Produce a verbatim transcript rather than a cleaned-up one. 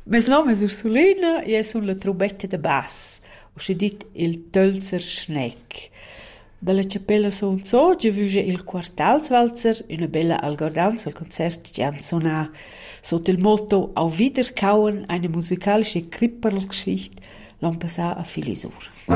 Mes nome è Ursulina e sono la trubetta da bass, o si dit il tölzer Schneck. Dalla cappella son so, già vuge il Quartalswalzer, una bella algordanza al concert Gian Sona, sotto il motto Auf Wiederkauen, eine musikalische Kripperlgeschichte, l'on passà a Filisur.